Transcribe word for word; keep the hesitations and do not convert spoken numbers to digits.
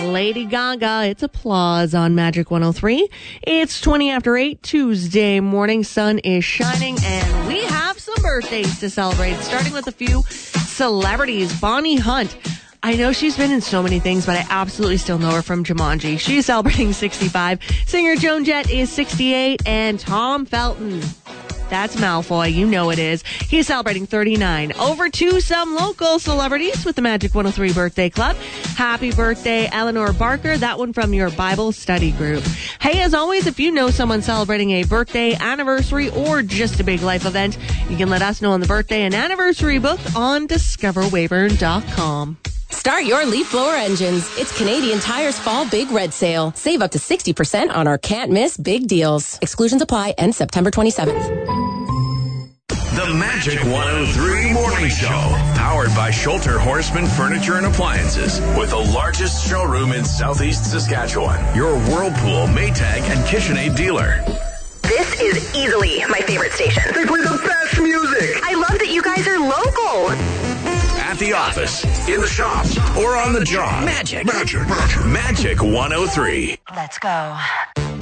Lady Gaga. It's Applause on Magic one oh three. It's twenty after eight, Tuesday morning. Sun is shining, and we have some birthdays to celebrate, starting with a few celebrities. Bonnie Hunt. I know she's been in so many things, but I absolutely still know her from Jumanji. She's celebrating sixty-five. Singer Joan Jett is sixty-eight, and Tom Felton. That's Malfoy. You know it is. He's celebrating thirty-nine. Over to some local celebrities with the Magic one oh three Birthday Club. Happy birthday, Eleanor Barker. That one from your Bible study group. Hey, as always, if you know someone celebrating a birthday, anniversary, or just a big life event, you can let us know on the birthday and anniversary book on discover weyburn dot com. Start your Leaf Blower engines. It's Canadian Tire's Fall Big Red Sale. Save up to sixty percent on our can't miss big deals. Exclusions apply. End September twenty-seventh. The Magic one oh three Morning Show. Powered by Schulter Horseman Furniture and Appliances. With the largest showroom in Southeast Saskatchewan. Your Whirlpool, Maytag, and KitchenAid dealer. This is easily my favorite station. They play the best music. I love that you guys are local. At the office, in the shop, or on the job. Magic. Magic. Magic. Magic one oh three. Let's go.